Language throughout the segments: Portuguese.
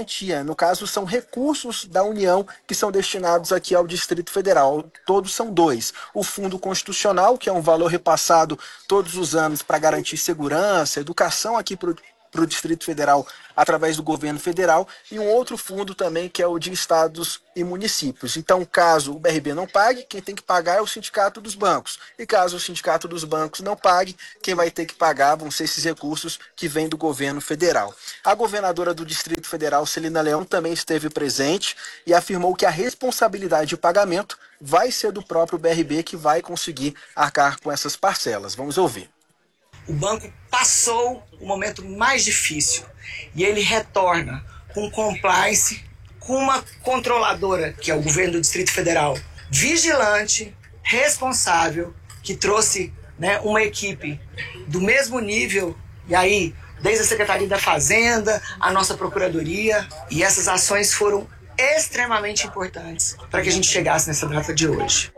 garantia. No caso, são recursos da União que são destinados aqui ao Distrito Federal. Todos são dois. O Fundo Constitucional, que é um valor repassado todos os anos para garantir segurança, educação aqui para o Distrito Federal através do governo federal, e um outro fundo também que é o de estados e municípios. Então, caso o BRB não pague, quem tem que pagar é o Sindicato dos Bancos. E caso o Sindicato dos Bancos não pague, quem vai ter que pagar vão ser esses recursos que vêm do governo federal. A governadora do Distrito Federal, Celina Leão, também esteve presente e afirmou que a responsabilidade de pagamento vai ser do próprio BRB, que vai conseguir arcar com essas parcelas. Vamos ouvir. O banco passou o momento mais difícil e ele retorna com compliance, com uma controladora, que é o governo do Distrito Federal, vigilante, responsável, que trouxe, né, uma equipe do mesmo nível, e aí, desde a Secretaria da Fazenda, a nossa Procuradoria, e essas ações foram extremamente importantes para que a gente chegasse nessa data de hoje.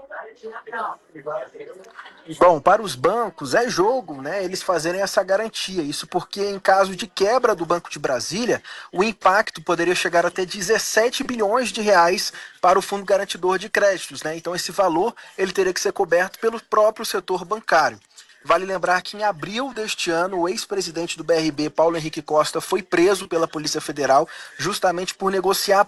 Bom, para os bancos é jogo, né, eles fazerem essa garantia. Isso porque em caso de quebra do Banco de Brasília, o impacto poderia chegar até 17 bilhões de reais para o Fundo Garantidor de Créditos, né? Então esse valor ele teria que ser coberto pelo próprio setor bancário. Vale lembrar que em abril deste ano, o ex-presidente do BRB, Paulo Henrique Costa, foi preso pela Polícia Federal justamente por negociar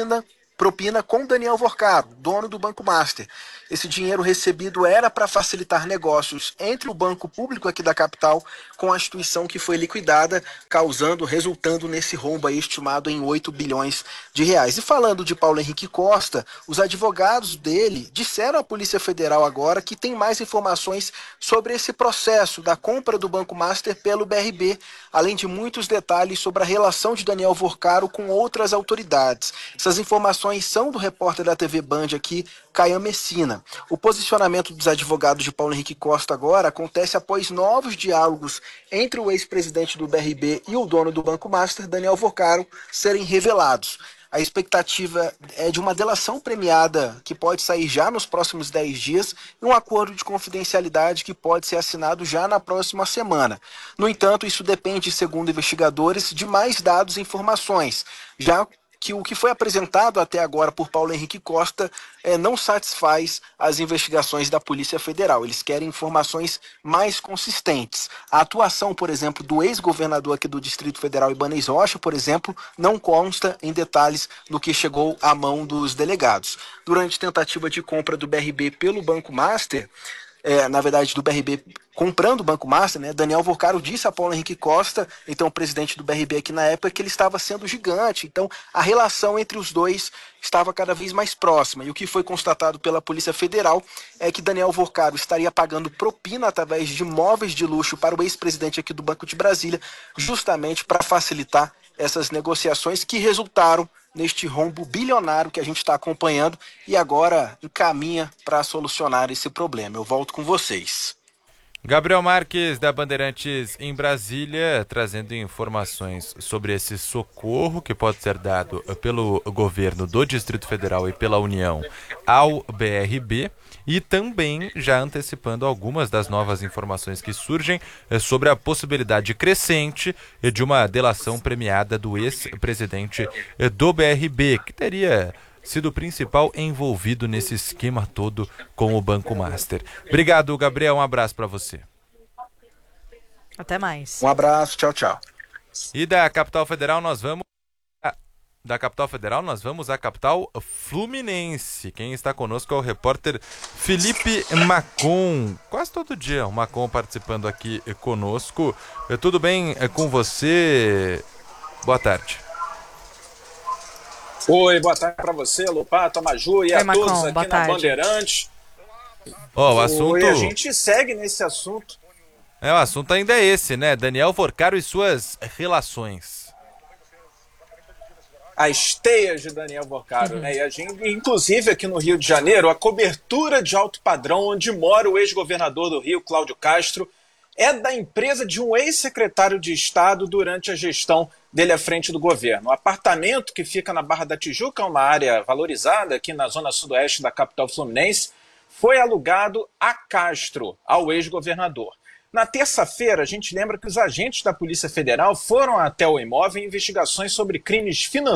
propina com Daniel Vorcaro, dono do Banco Master. Esse dinheiro recebido era para facilitar negócios entre o banco público aqui da capital com a instituição que foi liquidada, resultando nesse rombo aí estimado em 8 bilhões de reais. E falando de Paulo Henrique Costa, os advogados dele disseram à Polícia Federal agora que tem mais informações sobre esse processo da compra do Banco Master pelo BRB, além de muitos detalhes sobre a relação de Daniel Vorcaro com outras autoridades. Essas informações são do repórter da TV Band aqui, Caian Messina. O posicionamento dos advogados de Paulo Henrique Costa agora acontece após novos diálogos entre o ex-presidente do BRB e o dono do Banco Master, Daniel Vorcaro, serem revelados. A expectativa é de uma delação premiada que pode sair já nos próximos 10 dias e um acordo de confidencialidade que pode ser assinado já na próxima semana. No entanto, isso depende, segundo investigadores, de mais dados e informações, já que o que foi apresentado até agora por Paulo Henrique Costa não satisfaz as investigações da Polícia Federal. Eles querem informações mais consistentes. A atuação, por exemplo, do ex-governador aqui do Distrito Federal, Ibanez Rocha, por exemplo, não consta em detalhes do que chegou à mão dos delegados. Durante tentativa de compra do BRB pelo Banco Master, na verdade do BRB comprando o Banco Master, né, Daniel Vorcaro disse a Paulo Henrique Costa, então presidente do BRB aqui na época, que ele estava sendo gigante. Então a relação entre os dois estava cada vez mais próxima. E o que foi constatado pela Polícia Federal é que Daniel Vorcaro estaria pagando propina através de móveis de luxo para o ex-presidente aqui do Banco de Brasília, justamente para facilitar essas negociações que resultaram neste rombo bilionário que a gente está acompanhando e agora encaminha para solucionar esse problema. Eu volto com vocês. Gabriel Marques, da Bandeirantes em Brasília, trazendo informações sobre esse socorro que pode ser dado pelo governo do Distrito Federal e pela União ao BRB, e também já antecipando algumas das novas informações que surgem sobre a possibilidade crescente de uma delação premiada do ex-presidente do BRB, que teria sido o principal envolvido nesse esquema todo com o Banco Master. Obrigado, Gabriel. Um abraço para você. Até mais. Um abraço. Tchau, tchau. E da capital federal nós vamos à capital fluminense. Quem está conosco é o repórter Felipe Macon. Quase todo dia o Macon participando aqui conosco. Tudo bem com você? Boa tarde. Oi, boa tarde para você, Lopato, Maju e a todos aqui na Bandeirantes. O assunto... Oi, a gente segue nesse assunto. O assunto ainda é esse, né? Daniel Vorcaro e suas relações. As teias de Daniel Vorcaro, né? E a gente, inclusive aqui no Rio de Janeiro, a cobertura de alto padrão onde mora o ex-governador do Rio, Cláudio Castro, é da empresa de um ex-secretário de Estado durante a gestão dele à frente do governo. O apartamento que fica na Barra da Tijuca, uma área valorizada aqui na zona sudoeste da capital fluminense, foi alugado a Castro, ao ex-governador. Na terça-feira, a gente lembra que os agentes da Polícia Federal foram até o imóvel em investigações sobre crimes financeiros